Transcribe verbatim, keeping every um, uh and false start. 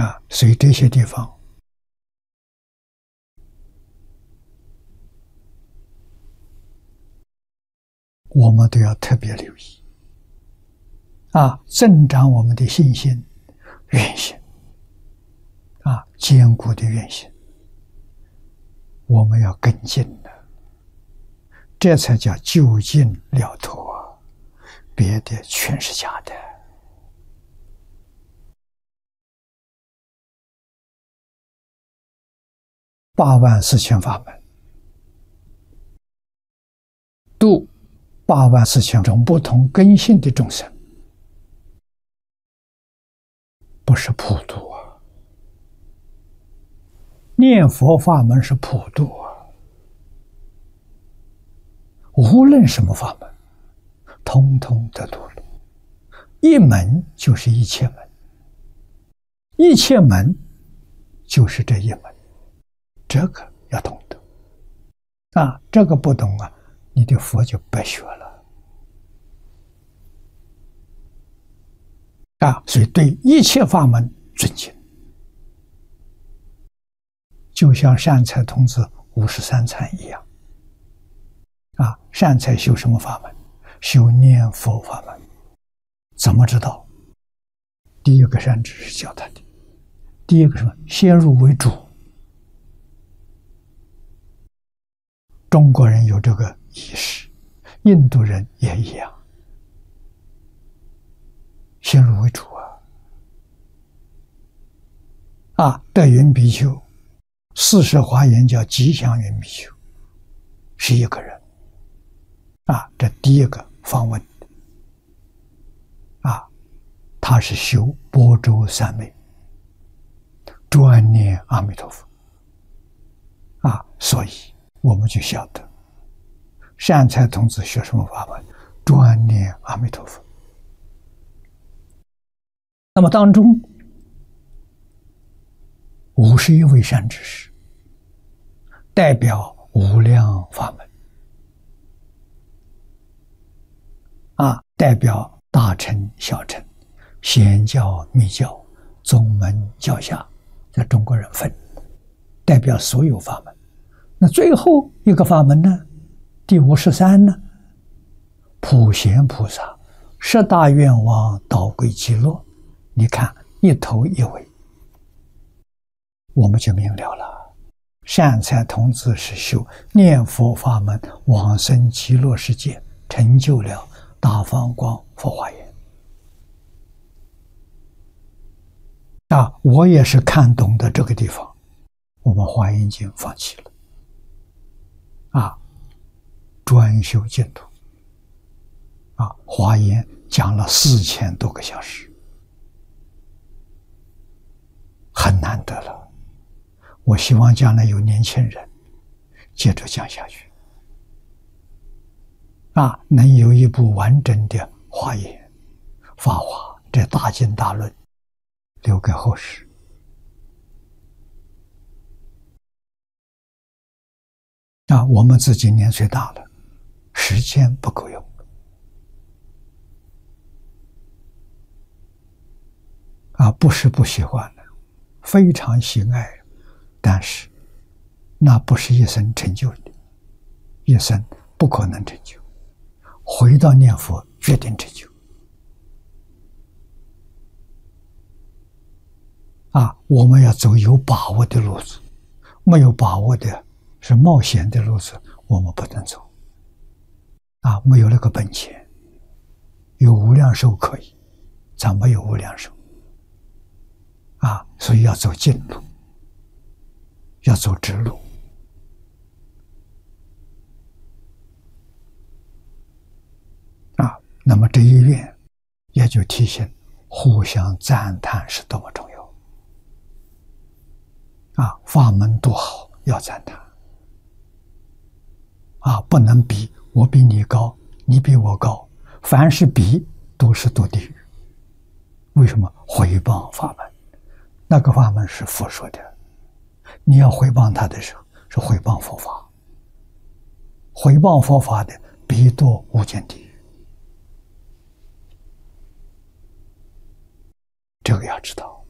啊，所以这些地方我们都要特别留意啊，增长我们的信心、愿心啊，坚固的愿心，我们要跟进的，这才叫究竟了脱啊，别的全是假的。八万四千法门，度八万四千种不同根性的众生，不是普度啊！念佛法门是普度啊！无论什么法门，通通得度了。一门就是一切门，一切门就是这一门，这个要懂得啊！这个不懂啊，你的佛就白学了啊！所以对一切法门尊敬，就像善财童子五十三参一样啊！善财修什么法门？修念佛法门。怎么知道？第一个善知识教他的，第一个什么？先入为主。中国人有这个意识，印度人也一样，先入为主啊！啊，德云比丘，四十华严叫吉祥云比丘，是一个人啊，这第一个访问啊，他是修般舟三昧，专念阿弥陀佛啊，所以我们就晓得，善财童子学什么法门？专念阿弥陀佛。那么当中五十一位善知识，代表无量法门啊，代表大乘、小乘、显教、密教、宗门、教下，在中国人分，代表所有法门。那最后一个法门呢？第五十三呢？普贤菩萨十大愿望导归极乐。你看一头一尾，我们就明了了。善财童子是修念佛法门往生极乐世界，成就了大放光佛华严。啊，我也是看懂的这个地方，我们华严经放弃了。啊，专修净土。啊，华严讲了四千多个小时，很难得了。我希望将来有年轻人接着讲下去，啊，能有一部完整的华严、法华这大经大论留给后世。啊，我们自己年岁大了，时间不够用。啊，不是不喜欢的，非常喜爱，但是那不是一生成就的，一生不可能成就。回到念佛，决定成就。啊，我们要走有把握的路子，没有把握的是冒险的路子，我们不能走。啊，没有那个本钱，有无量寿可以，咱没有无量寿。啊，所以要走近路，要走直路。啊，那么这一愿也就提醒互相赞叹是多么重要。啊，法门多好，要赞叹。啊，不能比，我比你高，你比我高，凡是比都是堕地狱。为什么？毁谤法门。那个法门是佛说的，你要毁谤他的时候，是毁谤佛法。毁谤佛法的，必堕无间地狱。这个要知道。